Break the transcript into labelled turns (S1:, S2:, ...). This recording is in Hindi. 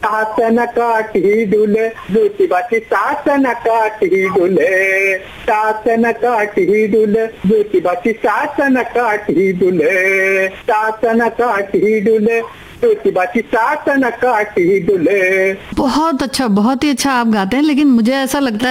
S1: सासन काठी डुले, ज्योतिबाची सासन काठी डुले, सासन काठी डुले, ज्योतिबाची सासन काठी डुले, सासन काठी डुले, ज्योतिबाची सासन काठी डुले।
S2: बहुत अच्छा, बहुत ही अच्छा आप गाते हैं, लेकिन मुझे ऐसा लगता है